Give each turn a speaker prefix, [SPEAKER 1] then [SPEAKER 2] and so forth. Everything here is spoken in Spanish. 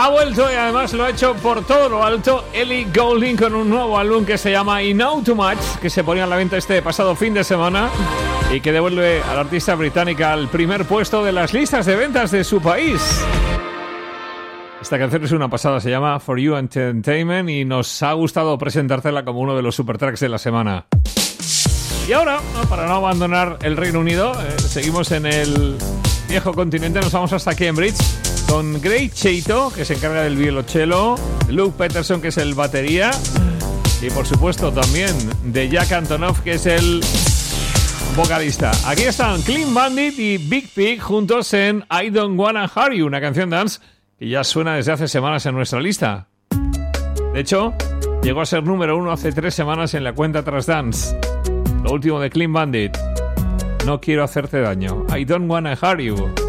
[SPEAKER 1] Ha vuelto y además lo ha hecho por todo lo alto Ellie Goulding con un nuevo álbum que se llama I Know Too Much, que se ponía a la venta este pasado fin de semana y que devuelve a la artista británica al primer puesto de las listas de ventas de su país. Esta canción es una pasada, se llama For You Entertainment y nos ha gustado presentártela como uno de los supertracks de la semana. Y ahora, para no abandonar el Reino Unido, seguimos en el viejo continente, nos vamos hasta Cambridge con Greg Cheito, que se encarga del violonchelo, Luke Peterson, que es el batería, y por supuesto también de Jack Antonoff, que es el vocalista. Aquí están Clean Bandit y Big Pig juntos en I Don't Wanna Hurt You, una canción dance que ya suena desde hace semanas en nuestra lista. De hecho, llegó a ser número 1 hace 3 semanas en la cuenta Tras Dance. Lo último de Clean Bandit. No quiero hacerte daño. I Don't Wanna Hurt You.